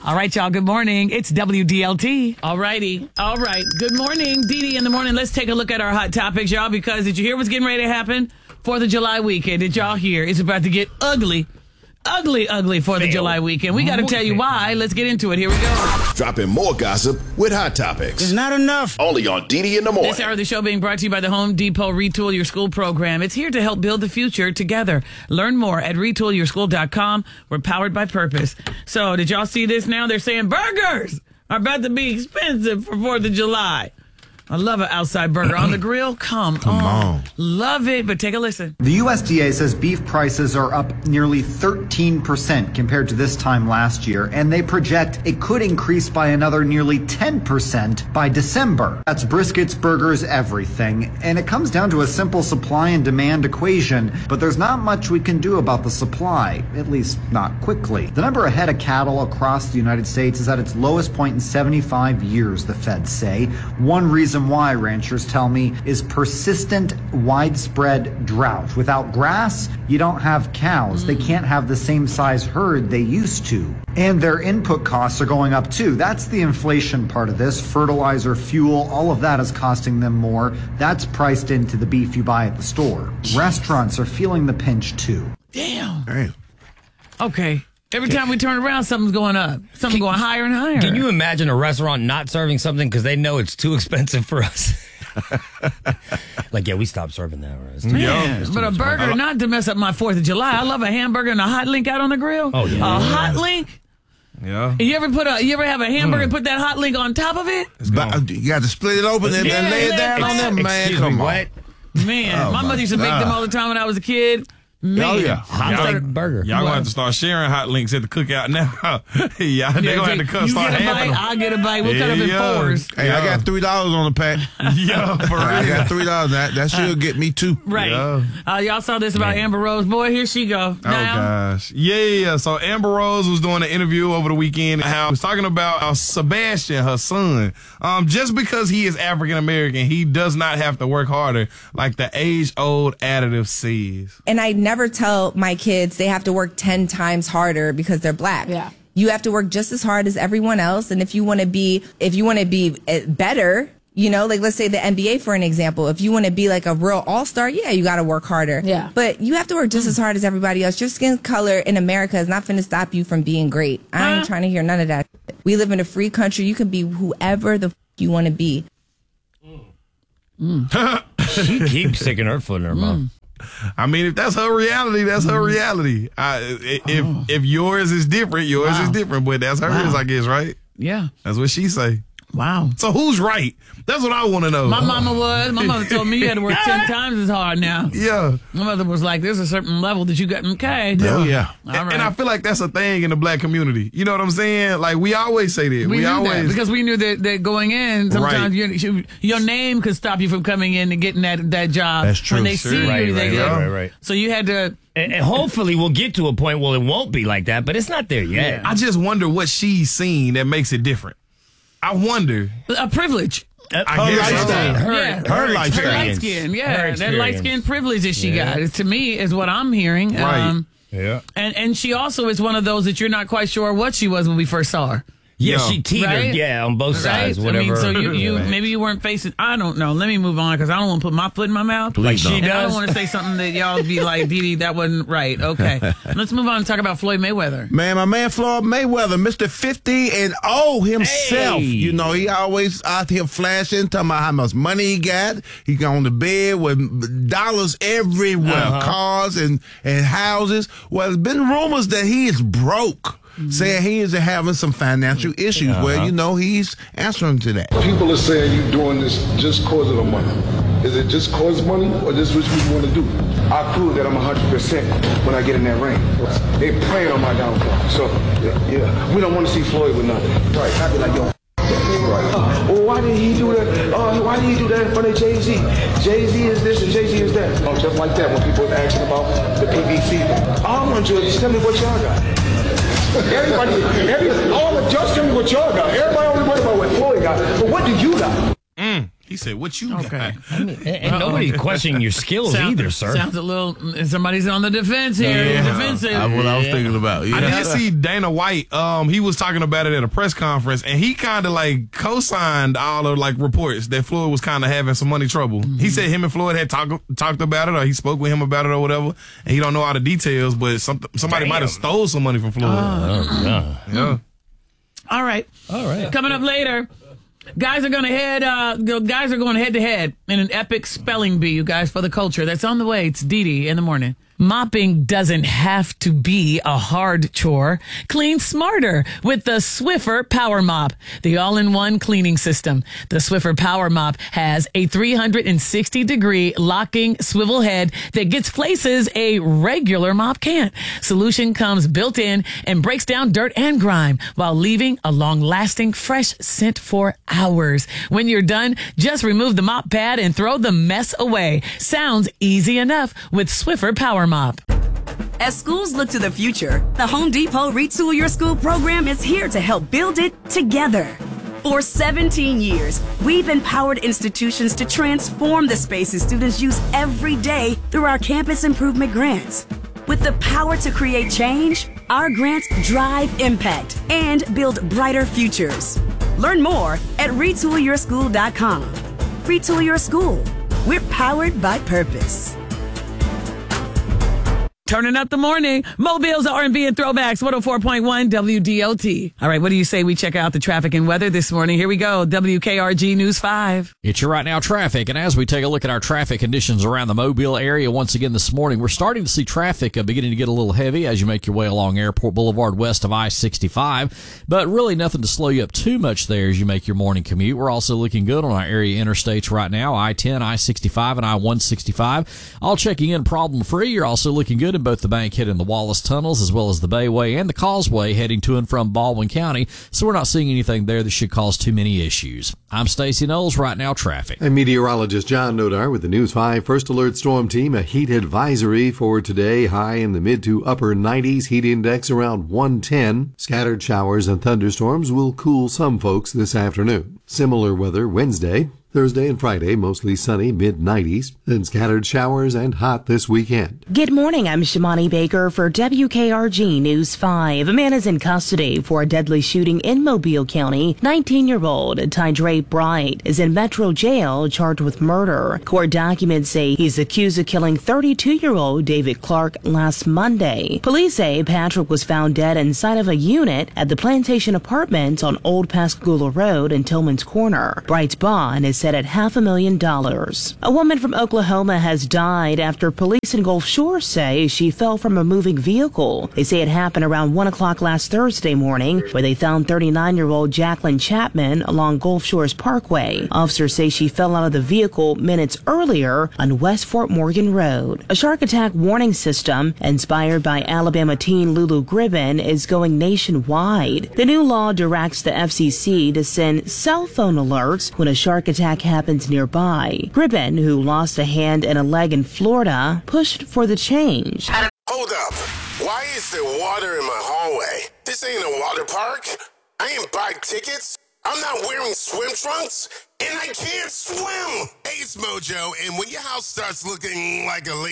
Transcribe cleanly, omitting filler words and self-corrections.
All right, y'all. Good morning. It's WDLT. All righty. All right. Good morning, Dee in the morning. Let's take a look at our hot topics, y'all, because did you hear what's getting ready to happen? 4th of July weekend. Did y'all hear? It's about to get ugly. Ugly 4th of July weekend. We got to tell you why. Let's get into it. Here we go. Dropping more gossip with hot topics. It's not enough. Only on Dee in the morning. This hour of the show being brought to you by the Home Depot Retool Your School program. It's here to help build the future together. Learn more at retoolyourschool.com. We're powered by purpose. So did y'all see this now? They're saying burgers are about to be expensive for 4th of July. I love an outside burger on the grill. Come on. Love it, but take a listen. The USDA says beef prices are up nearly 13% compared to this time last year, and they project it could increase by another nearly 10% by December. That's briskets, burgers, everything. And it comes down to a simple supply and demand equation, but there's not much we can do about the supply, at least not quickly. The number of head of cattle across the United States is at its lowest point in 75 years, the feds say. One reason why, ranchers tell me, is persistent, widespread drought. Without grass, you don't have cows. They can't have the same size herd they used to. And their input costs are going up too. That's the inflation part of this. Fertilizer, fuel, all of that is costing them more. That's priced into the beef you buy at the store. Restaurants are feeling the pinch too. Damn. Okay. Every time we turn around, something's going up. Something's going higher and higher. Can you imagine a restaurant not serving something because they know it's too expensive for us? Like, yeah, we stopped serving that. Right? Man, but a burger, not to mess up my 4th of July. I love a hamburger and a hot link out on the grill. Oh, yeah. A hot link. Yeah. And you ever have a hamburger and put that hot link on top of it? You got to split it open and lay it down on them, man. Excuse me, what? Man, my mother used to make them all the time when I was a kid. Man. Oh, yeah. Hot link burger. Y'all going to have to start sharing hot links at the cookout now. Yeah, they're going to have to start You get a having bite, them. I'll get a bite. We'll cut up in fours. Hey, I got $3 on the pack. Yeah, for real. I got $3. That should get me two. Right. Yeah. Y'all saw this about Amber Rose. Boy, here she go. Oh, gosh. Yeah. So Amber Rose was doing an interview over the weekend. How was talking about Sebastian, her son. Just because he is African American, he does not have to work harder, like the age-old additive says. And I never tell my kids they have to work 10 times harder because they're black. Yeah. You have to work just as hard as everyone else. And if you want to be better, you know, like let's say the NBA for an example, if you want to be like a real all-star, yeah, you got to work harder. Yeah. But you have to work just as hard as everybody else. Your skin color in America is not going to stop you from being great. I ain't trying to hear none of that. We live in a free country. You can be whoever the you want to be. She keeps sticking her foot in her mouth. I mean, if that's her reality, that's her reality. If yours is different, yours is different. But that's hers, I guess, right? Yeah. That's what she say. Wow. So who's right? That's what I want to know. My mother told me you had to work 10 times as hard now. Yeah. My mother was like, there's a certain level that you got. Okay. Oh, yeah. All right. And I feel like that's a thing in the black community. You know what I'm saying? Like, we always say that. We knew always that because we knew that going in, sometimes your name could stop you from coming in and getting that job. That's true. When they see you, they go. Right. So you had to. And hopefully we'll get to a point where it won't be like that, but it's not there yet. I just wonder what she's seen that makes it different. I wonder. A privilege. Her lifestyle. Her lifestyle. Her light skin. Yeah. Her That light skin privilege that she got, to me, is what I'm hearing. Right. Yeah. And she also is one of those that you're not quite sure what she was when we first saw her. Yeah, she teetered, right? On both sides, whatever. I mean, so you maybe you weren't facing, I don't know. Let me move on because I don't want to put my foot in my mouth. Like she does. I don't want to say something that y'all be like, Dee, that wasn't right. Okay. Let's move on and talk about Floyd Mayweather. Man, my man Floyd Mayweather, Mr. 50-0 himself. Hey. You know, he always out here flashing, talking about how much money he got. He got on the bed with dollars everywhere, cars and houses. Well, there's been rumors that he is broke. Saying he is having some financial issues. Well, you know, he's answering to that. People are saying you're doing this just cause of the money. Is it just cause money or just what you want to do? I prove that I'm 100% when I get in that ring. They praying on my downfall. So, yeah, we don't want to see Floyd with nothing. Right, I be like, yo, right. Well, why did he do that? Why did he do that in front of Jay-Z? Jay-Z is this and Jay-Z is that. Just like that when people are asking about the PVC. I want you to just tell me what y'all got. Just tell me what y'all got. Everybody only worry about what Floyd got, but what do you got? He He said, "What you Okay. got?" I mean, and nobody questioning your skills either, sir. Sounds a little. Somebody's on the defense here. Yeah. Defensive. That's what I was thinking about. Yeah. I did see Dana White. He was talking about it at a press conference, and he kind of like co-signed all of like reports that Floyd was kind of having some money trouble. He said him and Floyd had talked about it, or he spoke with him about it, or whatever. And he don't know all the details, but somebody might have stole some money from Floyd. Yeah. All right. Coming up later, guys are going head to head in an epic spelling bee, you guys, for the culture. That's on the way. It's Dee in the morning. Mopping doesn't have to be a hard chore. Clean smarter with the Swiffer Power Mop, the all-in-one cleaning system. The Swiffer Power Mop has a 360-degree locking swivel head that gets places a regular mop can't. Solution comes built in and breaks down dirt and grime while leaving a long-lasting fresh scent for hours. When you're done, just remove the mop pad and throw the mess away. Sounds easy enough with Swiffer Power Mop. As schools look to the future, the Home Depot Retool Your School program is here to help build it together. For 17 years, we've empowered institutions to transform the spaces students use every day through our campus improvement grants. With the power to create change, our grants drive impact and build brighter futures. Learn more at retoolyourschool.com. Retool Your School. We're powered by purpose. Turning up the morning. Mobile's R&B and throwbacks. 104.1 WDLT. All right, what do you say we check out the traffic and weather this morning? Here we go. WKRG News 5. It's your right now traffic. And as we take a look at our traffic conditions around the Mobile area once again this morning, we're starting to see traffic beginning to get a little heavy as you make your way along Airport Boulevard west of I-65. But really nothing to slow you up too much there as you make your morning commute. We're also looking good on our area interstates right now. I-10, I-65, and I-165. All checking in problem free. You're also looking good in both the Bankhead and the Wallace tunnels, as well as the Bayway and the Causeway heading to and from Baldwin County. So we're not seeing anything there that should cause too many issues. I'm Stacey Knowles, right now traffic. I'm meteorologist John Nodar with the News 5 First Alert Storm Team. A heat advisory for today, high in the mid to upper 90s, heat index around 110. Scattered showers and thunderstorms will cool some folks this afternoon. Similar weather Wednesday. Thursday and Friday, mostly sunny, mid-90s, then scattered showers and hot this weekend. Good morning, I'm Shimani Baker for WKRG News 5. A man is in custody for a deadly shooting in Mobile County. 19-year-old Tydre Bright is in Metro Jail charged with murder. Court documents say he's accused of killing 32-year-old David Clark last Monday. Police say Patrick was found dead inside of a unit at the Plantation Apartments on Old Pascagoula Road in Tillman's Corner. Bright's bond is set at $500,000. A woman from Oklahoma has died after police in Gulf Shores say she fell from a moving vehicle. They say it happened around 1 o'clock last Thursday morning, where they found 39-year-old Jacqueline Chapman along Gulf Shores Parkway. Officers say she fell out of the vehicle minutes earlier on West Fort Morgan Road. A shark attack warning system inspired by Alabama teen Lulu Gribben is going nationwide. The new law directs the FCC to send cell phone alerts when a shark attack happens nearby. Gribben, who lost a hand and a leg in Florida, pushed for the change. Hold up. Why is there water in my hallway? This ain't a water park. I ain't buy tickets. I'm not wearing swim trunks. And I can't swim. Hey, it's Mojo. And when your house starts looking like a lake